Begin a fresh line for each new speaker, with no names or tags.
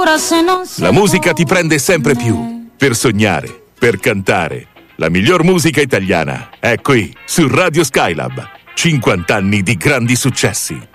La musica ti prende sempre più per sognare, per cantare. La miglior musica italiana è qui su Radio Skylab. 50 anni di grandi successi.